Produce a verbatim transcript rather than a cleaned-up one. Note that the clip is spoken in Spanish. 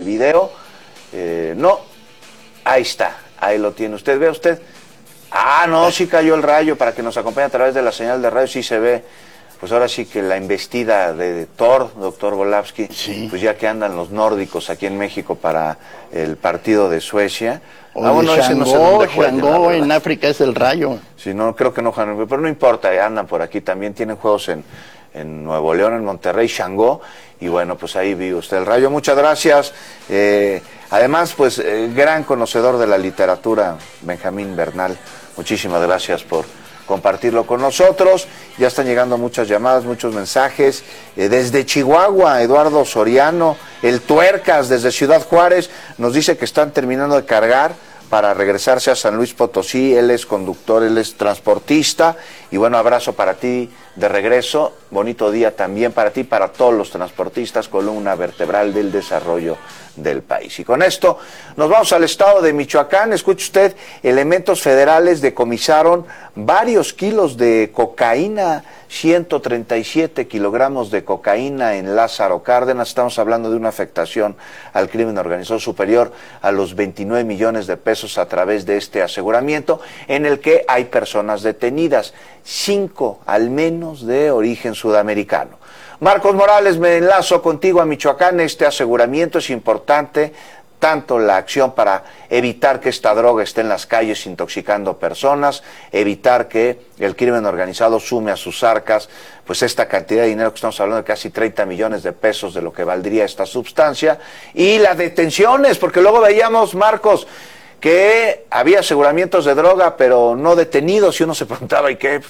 video. Eh, no, ahí está, ahí lo tiene usted, ve usted. Ah, no, sí cayó el rayo, para que nos acompañe a través de la señal de radio, sí se ve. Pues ahora sí que la embestida de Thor, doctor Volavsky, sí. Pues ya que andan los nórdicos aquí en México para el partido de Suecia. O ah, bueno, ese no sé dónde juegan, Shanghó en África es el Rayo. Sí, no, creo que no juegan, pero no importa, andan por aquí, también tienen juegos en, en Nuevo León, en Monterrey, Shanghó, y bueno, pues ahí vive usted el Rayo. Muchas gracias. Eh, además, pues, eh, gran conocedor de la literatura, Benjamín Bernal. Muchísimas gracias por compartirlo con nosotros. Ya están llegando muchas llamadas, muchos mensajes. Eh, desde Chihuahua, Eduardo Soriano, el Tuercas, desde Ciudad Juárez, nos dice que están terminando de cargar para regresarse a San Luis Potosí. Él es conductor, él es transportista. Y bueno, abrazo para ti de regreso. Bonito día también para ti, para todos los transportistas, columna vertebral del desarrollo del país. Y con esto nos vamos al estado de Michoacán. Escuche usted, elementos federales decomisaron varios kilos de cocaína, ciento treinta y siete kilogramos de cocaína en Lázaro Cárdenas. Estamos hablando de una afectación al crimen organizado superior a los veintinueve millones de pesos a través de este aseguramiento, en el que hay personas detenidas, cinco al menos de origen sudamericano. Marcos Morales, me enlazo contigo a Michoacán. Este aseguramiento es importante, tanto la acción para evitar que esta droga esté en las calles intoxicando personas, evitar que el crimen organizado sume a sus arcas pues esta cantidad de dinero, que estamos hablando de casi treinta millones de pesos de lo que valdría esta sustancia, y las detenciones, porque luego veíamos, Marcos, que había aseguramientos de droga, pero no detenidos, y uno se preguntaba, ¿y qué?